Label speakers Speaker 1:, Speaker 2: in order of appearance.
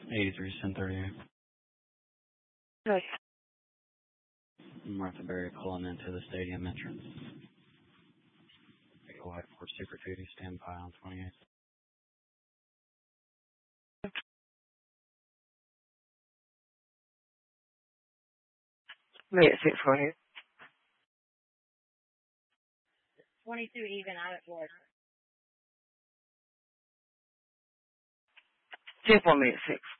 Speaker 1: 83 1038.
Speaker 2: Okay.
Speaker 1: Martha Berry pulling into the stadium entrance. Big white Ford Super Duty, stand by on 28.
Speaker 2: Wait, 6 for you.
Speaker 3: 22 even out at work.
Speaker 2: 10 for me at 6.